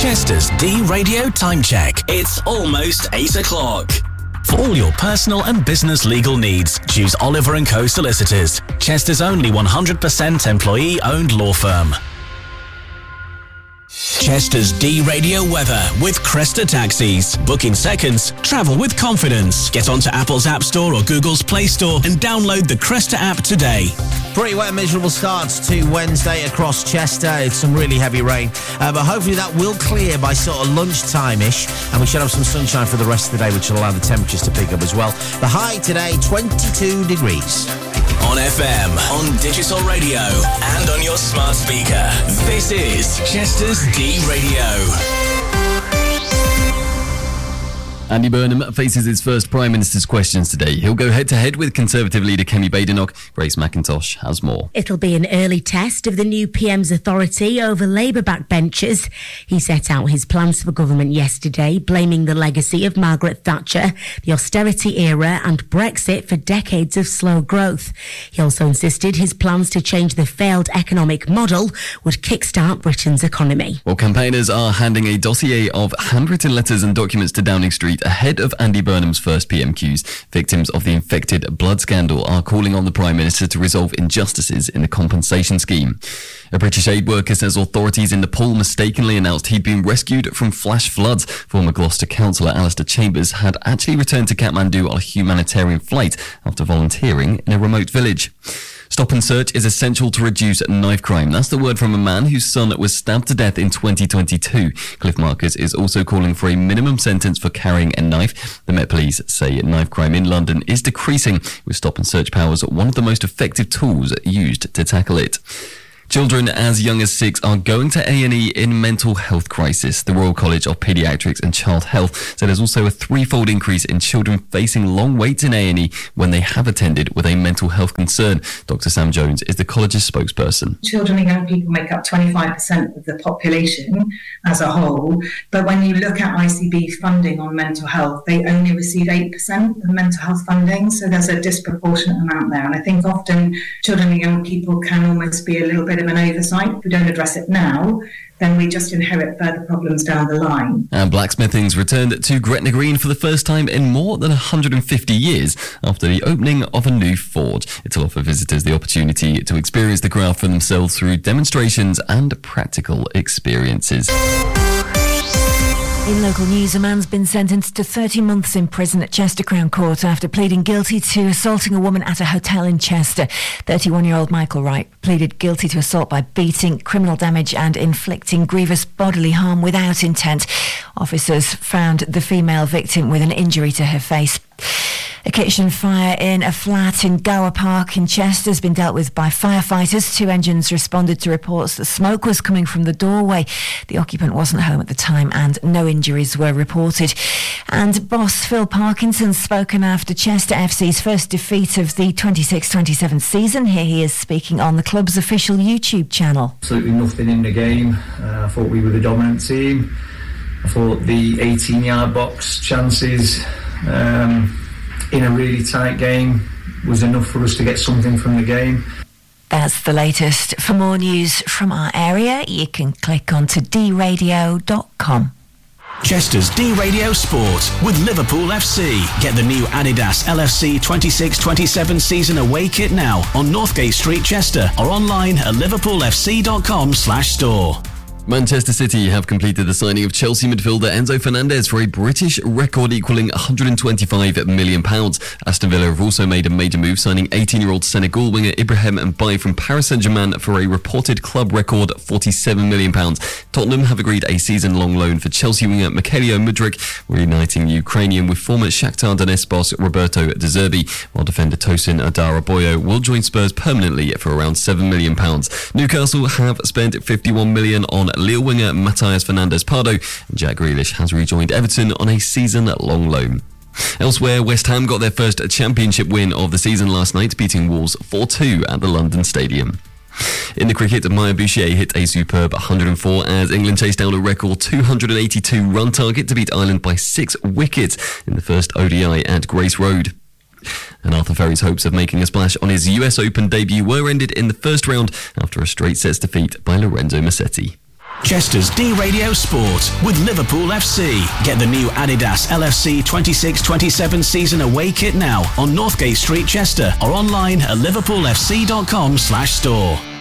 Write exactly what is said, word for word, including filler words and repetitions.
Chester's D-Radio Time Check. It's almost eight o'clock. For all your personal and business legal needs, choose Oliver and Co Solicitors, Chester's only one hundred percent employee-owned law firm. Chester's D-Radio weather with Cresta Taxis. Book in seconds, travel with confidence. Get onto Apple's App Store or Google's Play Store and download the Cresta app today. Pretty wet and miserable starts to Wednesday across Chester. It's some really heavy rain, uh, but hopefully that will clear by sort of lunchtime-ish, and we should have some sunshine for the rest of the day, which will allow the temperatures to pick up as well. The high today, twenty-two degrees. On F M, on digital radio, and on your smart speaker. This is Chester's D-Radio. Andy Burnham faces his first Prime Minister's questions today. He'll go head-to-head with Conservative leader Kemi Badenoch. Grace McIntosh has more. It'll be an early test of the new P M's authority over Labour backbenchers. He set out his plans for government yesterday, blaming the legacy of Margaret Thatcher, the austerity era and Brexit for decades of slow growth. He also insisted his plans to change the failed economic model would kickstart Britain's economy. Well, campaigners are handing a dossier of handwritten letters and documents to Downing Street ahead of Andy Burnham's first P M Qs. Victims of the infected blood scandal are calling on the Prime Minister to resolve injustices in the compensation scheme. A British aid worker says authorities in Nepal mistakenly announced he'd been rescued from flash floods. Former Gloucester councillor Alistair Chambers had actually returned to Kathmandu on a humanitarian flight after volunteering in a remote village. Stop and search is essential to reduce knife crime. That's the word from a man whose son was stabbed to death in twenty twenty-two. Cliff Marcus is also calling for a minimum sentence for carrying a knife. The Met Police say knife crime in London is decreasing, with stop and search powers one of the most effective tools used to tackle it. Children as young as six are going to A and E in mental health crisis. The Royal College of Paediatrics and Child Health said there's also a threefold increase in children facing long waits in A and E when they have attended with a mental health concern. Doctor Sam Jones is the college's spokesperson. Children and young people make up twenty-five percent of the population as a whole, but when you look at I C B funding on mental health, they only receive eight percent of mental health funding, so there's a disproportionate amount there. And I think often children and young people can almost be a little bit of an oversight. If we don't address it now, then we just inherit further problems down the line. And blacksmithing's returned to Gretna Green for the first time in more than one hundred fifty years after the opening of a new forge. It'll offer visitors the opportunity to experience the craft for themselves through demonstrations and practical experiences. In local news, a man's been sentenced to thirty months in prison at Chester Crown Court after pleading guilty to assaulting a woman at a hotel in Chester. thirty-one-year-old Michael Wright pleaded guilty to assault by beating, criminal damage and inflicting grievous bodily harm without intent. Officers found the female victim with an injury to her face. A kitchen fire in a flat in Gower Park in Chester has been dealt with by firefighters. Two engines responded to reports that smoke was coming from the doorway. The occupant wasn't home at the time and no injuries were reported. And boss Phil Parkinson's spoken after Chester F C's first defeat of the twenty-six twenty-seven season. Here he is speaking on the club's official YouTube channel. Absolutely nothing in the game. Uh, I thought we were the dominant team. I thought the eighteen-yard box chances um, in a really tight game was enough for us to get something from the game. That's the latest. For more news from our area, you can click onto d radio dot com. Chester's D-Radio Sport with Liverpool F C. Get the new Adidas L F C twenty-six twenty-seven season away kit now on Northgate Street, Chester, or online at liverpool f c dot com slash store. Manchester City have completed the signing of Chelsea midfielder Enzo Fernandez for a British record equalling one hundred twenty-five million pounds. Aston Villa have also made a major move, signing eighteen-year-old Senegal winger Ibrahim Mbaye from Paris Saint-Germain for a reported club record forty-seven million pounds. Tottenham have agreed a season-long loan for Chelsea winger Mikhailo Mudryk, reuniting Ukrainian with former Shakhtar Donetsk boss Roberto De Zerbi, while defender Tosin Adaraboyo will join Spurs permanently for around seven million pounds. Newcastle have spent fifty-one million pounds on Lille winger Matthias Fernandes-Pardo, and Jack Grealish has rejoined Everton on a season-long loan. Elsewhere, West Ham got their first championship win of the season last night, beating Wolves four two at the London Stadium. In the cricket, Maya Bouchier hit a superb one hundred four as England chased down a record two hundred eighty-two run target to beat Ireland by six wickets in the first O D I at Grace Road. And Arthur Ferry's hopes of making a splash on his U S Open debut were ended in the first round after a straight sets defeat by Lorenzo Musetti. Chester's D Radio Sport with Liverpool F C. Get the new Adidas L F C twenty-six twenty-seven season away kit now on Northgate Street, Chester, or online at liverpool f c dot com slash store.